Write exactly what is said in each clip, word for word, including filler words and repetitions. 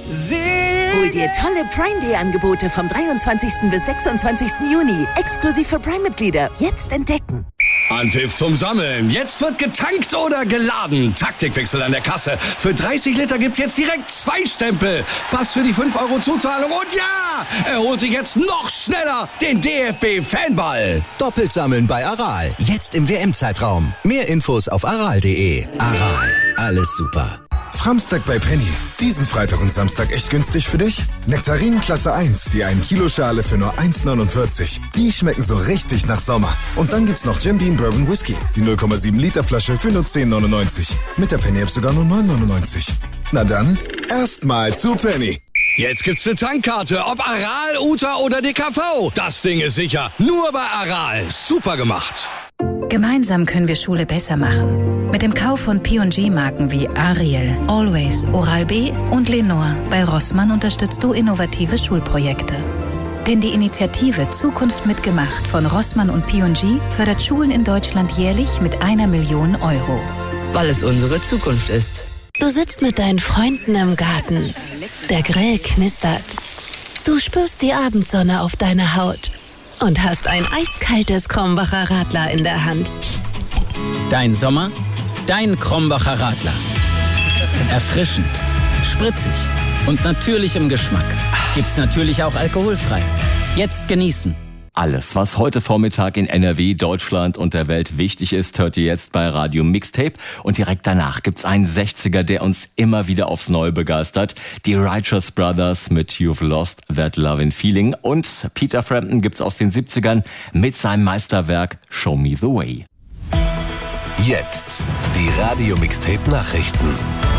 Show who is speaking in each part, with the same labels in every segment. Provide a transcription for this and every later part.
Speaker 1: Hol dir tolle Prime Day Angebote vom dreiundzwanzigsten bis sechsundzwanzigsten Juni. Exklusiv für Prime-Mitglieder. Jetzt entdecken.
Speaker 2: Anpfiff zum Sammeln. Jetzt wird getankt oder geladen. Taktikwechsel an der Kasse. Für dreißig Liter gibt's jetzt direkt zwei Stempel. Pass für die fünf Euro Zuzahlung. Und ja, er holt sich jetzt noch schneller den D F B-Fanball.
Speaker 3: Doppelt sammeln bei Aral. Jetzt im W M-Zeitraum. Mehr Infos auf aral punkt de. Aral. Alles super.
Speaker 4: Framstag bei Penny. Diesen Freitag und Samstag echt günstig für dich? Nektarinen Klasse eins, die ein Kilo Schale für nur eins neunundvierzig. Die schmecken so richtig nach Sommer. Und dann gibt's noch Jim Beam Bourbon Whisky. Die null Komma sieben Liter Flasche für nur zehn neunundneunzig. Mit der Penny-App sogar nur neun neunundneunzig. Na dann, erstmal zu Penny.
Speaker 2: Jetzt gibt's eine Tankkarte, ob Aral, Uta oder D K V. Das Ding ist sicher. Nur bei Aral. Super gemacht.
Speaker 5: Gemeinsam können wir Schule besser machen. Mit dem Kauf von P und G-Marken wie Ariel, Always, Oral-B und Lenore bei Rossmann unterstützt du innovative Schulprojekte. Denn die Initiative Zukunft mitgemacht von Rossmann und P und G fördert Schulen in Deutschland jährlich mit einer Million Euro.
Speaker 6: Weil es unsere Zukunft ist.
Speaker 7: Du sitzt mit deinen Freunden im Garten. Der Grill knistert. Du spürst die Abendsonne auf deiner Haut und hast ein eiskaltes Krombacher Radler in der Hand.
Speaker 8: Dein Sommer, dein Krombacher Radler. Erfrischend, spritzig und natürlich im Geschmack. Gibt's natürlich auch alkoholfrei. Jetzt genießen.
Speaker 9: Alles, was heute Vormittag in N R W, Deutschland und der Welt wichtig ist, hört ihr jetzt bei Radio Mixtape. Und direkt danach gibt's einen sechziger, der uns immer wieder aufs Neue begeistert. Die Righteous Brothers mit You've Lost That Lovin' Feeling. Und Peter Frampton gibt's aus den siebzigern mit seinem Meisterwerk Show Me The Way.
Speaker 3: Jetzt die Radio Mixtape Nachrichten.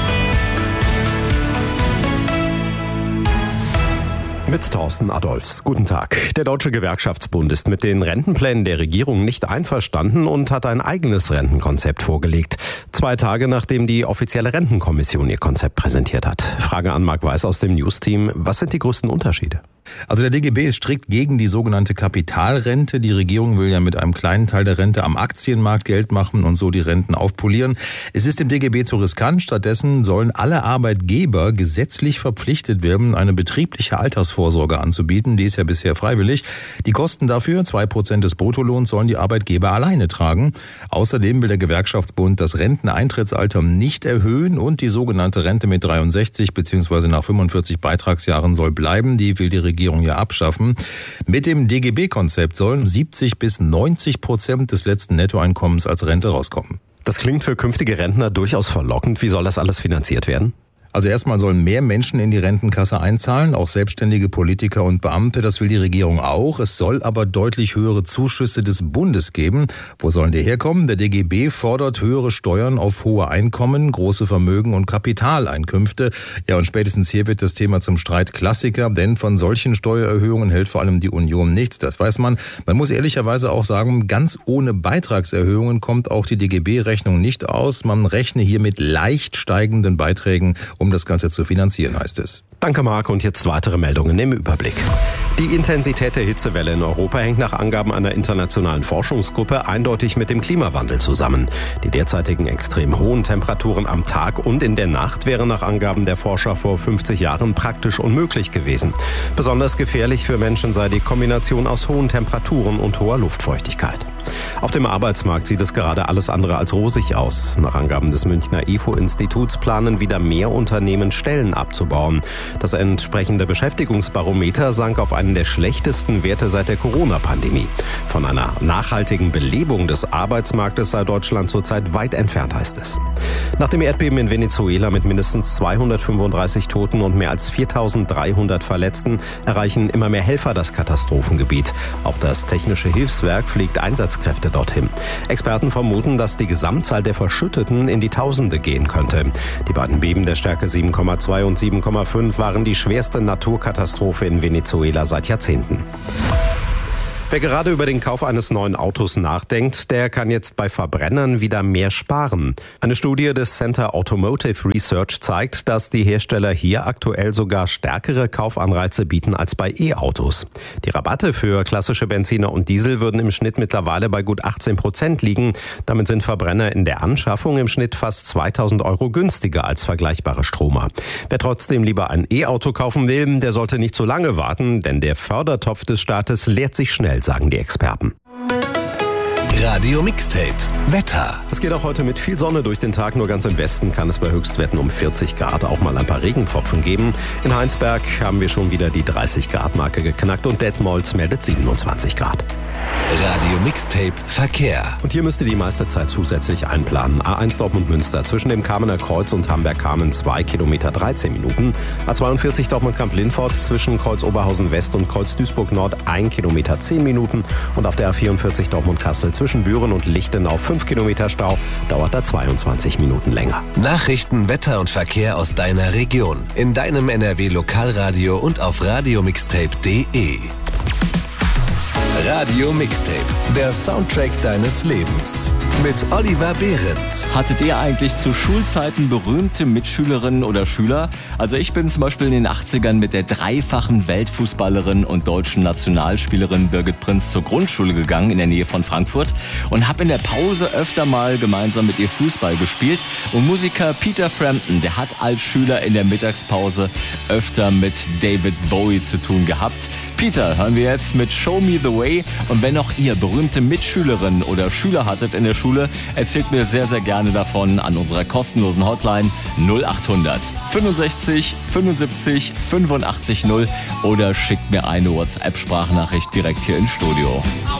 Speaker 10: Mit Thorsten Adolfs. Guten Tag. Der Deutsche Gewerkschaftsbund ist mit den Rentenplänen der Regierung nicht einverstanden und hat ein eigenes Rentenkonzept vorgelegt. Zwei Tage nachdem die offizielle Rentenkommission ihr Konzept präsentiert hat. Frage an Marc Weiß aus dem News-Team. Was sind die größten Unterschiede?
Speaker 11: Also der D G B ist strikt gegen die sogenannte Kapitalrente. Die Regierung will ja mit einem kleinen Teil der Rente am Aktienmarkt Geld machen und so die Renten aufpolieren. Es ist dem D G B zu riskant. Stattdessen sollen alle Arbeitgeber gesetzlich verpflichtet werden, eine betriebliche Altersvorsorge anzubieten. Die ist ja bisher freiwillig. Die Kosten dafür, zwei Prozent des Bruttolohns, sollen die Arbeitgeber alleine tragen. Außerdem will der Gewerkschaftsbund das Renteneintrittsalter nicht erhöhen und die sogenannte Rente mit dreiundsechzig bzw. nach fünfundvierzig Beitragsjahren soll bleiben. Die will die Regierung ja abschaffen. Mit dem D G B-Konzept sollen siebzig bis neunzig Prozent des letzten Nettoeinkommens als Rente rauskommen.
Speaker 10: Das klingt für künftige Rentner durchaus verlockend. Wie soll das alles finanziert werden?
Speaker 11: Also erstmal sollen mehr Menschen in die Rentenkasse einzahlen, auch selbstständige Politiker und Beamte. Das will die Regierung auch. Es soll aber deutlich höhere Zuschüsse des Bundes geben. Wo sollen die herkommen? Der D G B fordert höhere Steuern auf hohe Einkommen, große Vermögen und Kapitaleinkünfte. Ja, und spätestens hier wird das Thema zum Streitklassiker, denn von solchen Steuererhöhungen hält vor allem die Union nichts. Das weiß man. Man muss ehrlicherweise auch sagen, ganz ohne Beitragserhöhungen kommt auch die D G B-Rechnung nicht aus. Man rechne hier mit leicht steigenden Beiträgen, um das Ganze zu finanzieren, heißt es.
Speaker 10: Danke, Marc. Und jetzt weitere Meldungen im Überblick. Die Intensität der Hitzewelle in Europa hängt nach Angaben einer internationalen Forschungsgruppe eindeutig mit dem Klimawandel zusammen. Die derzeitigen extrem hohen Temperaturen am Tag und in der Nacht wären nach Angaben der Forscher vor fünfzig Jahren praktisch unmöglich gewesen. Besonders gefährlich für Menschen sei die Kombination aus hohen Temperaturen und hoher Luftfeuchtigkeit. Auf dem Arbeitsmarkt sieht es gerade alles andere als rosig aus. Nach Angaben des Münchner I F O-Instituts planen wieder mehr Unternehmen Stellen abzubauen. Das entsprechende Beschäftigungsbarometer sank auf einen der schlechtesten Werte seit der Corona-Pandemie. Von einer nachhaltigen Belebung des Arbeitsmarktes sei Deutschland zurzeit weit entfernt, heißt es. Nach dem Erdbeben in Venezuela mit mindestens zweihundertfünfunddreißig Toten und mehr als viertausenddreihundert Verletzten erreichen immer mehr Helfer das Katastrophengebiet. Auch das Technische Hilfswerk fliegt Einsatzkräfte dorthin. Experten vermuten, dass die Gesamtzahl der Verschütteten in die Tausende gehen könnte. Die beiden Beben der Stärke sieben Komma zwei und sieben Komma fünf waren die schwerste Naturkatastrophe in Venezuela seit Jahrzehnten. Wer gerade über den Kauf eines neuen Autos nachdenkt, der kann jetzt bei Verbrennern wieder mehr sparen. Eine Studie des Center Automotive Research zeigt, dass die Hersteller hier aktuell sogar stärkere Kaufanreize bieten als bei E-Autos. Die Rabatte für klassische Benziner und Diesel würden im Schnitt mittlerweile bei gut achtzehn Prozent liegen. Damit sind Verbrenner in der Anschaffung im Schnitt fast zweitausend Euro günstiger als vergleichbare Stromer. Wer trotzdem lieber ein E-Auto kaufen will, der sollte nicht so lange warten, denn der Fördertopf des Staates leert sich schnell, sagen die Experten.
Speaker 3: Radio Mixtape. Wetter.
Speaker 10: Es geht auch heute mit viel Sonne durch den Tag. Nur ganz im Westen kann es bei Höchstwerten um vierzig Grad auch mal ein paar Regentropfen geben. In Heinsberg haben wir schon wieder die dreißig Grad Marke geknackt und Detmold meldet siebenundzwanzig Grad.
Speaker 3: Radio Mixtape Verkehr.
Speaker 10: Und hier müsst ihr die meiste Zeit zusätzlich einplanen. A eins Dortmund-Münster zwischen dem Kamener Kreuz und Hamberg-Kamen zwei Kilometer dreizehn Minuten. A zweiundvierzig Dortmund-Kamp-Lindfort zwischen Kreuz Oberhausen-West und Kreuz Duisburg-Nord ein Kilometer zehn Minuten. Und auf der A vierundvierzig Dortmund-Kassel zwischen Büren und Lichtenau fünf Kilometer Stau, dauert da zweiundzwanzig Minuten länger.
Speaker 3: Nachrichten, Wetter und Verkehr aus deiner Region. In deinem N R W Lokalradio und auf radiomixtape punkt de. Radio Mixtape, der Soundtrack deines Lebens. Mit Oliver Behrendt.
Speaker 9: Hattet ihr eigentlich zu Schulzeiten berühmte Mitschülerinnen oder Schüler? Also ich bin zum Beispiel in den achtzigern mit der dreifachen Weltfußballerin und deutschen Nationalspielerin Birgit Prinz zur Grundschule gegangen in der Nähe von Frankfurt und habe in der Pause öfter mal gemeinsam mit ihr Fußball gespielt. Und Musiker Peter Frampton, der hat als Schüler in der Mittagspause öfter mit David Bowie zu tun gehabt. Peter hören wir jetzt mit Show Me the Way. Und wenn auch ihr berühmte Mitschülerinnen oder Schüler hattet in der Schule, erzählt mir sehr, sehr gerne davon an unserer kostenlosen Hotline null achthundert fünfundsechzig fünfundsiebzig fünfundachtzig null oder schickt mir eine WhatsApp-Sprachnachricht direkt hier ins Studio.